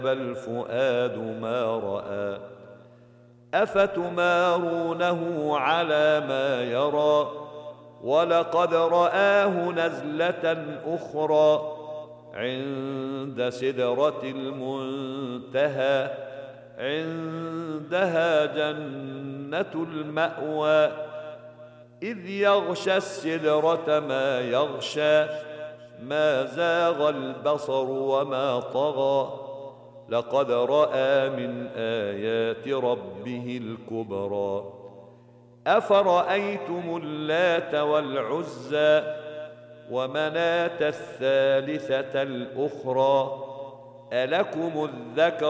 الفؤاد ما رأى أفتمارونه على ما يرى ولقد رآه نزلة أخرى عند سدرة المنتهى عندها جنة المأوى إذ يغشى السدرة ما يغشى ما زاغ البصر وما طغى لقد رأى من آيات ربه الكبرى أفرأيتم اللات والعزى ومناة الثالثة الأخرى ألكم الذكر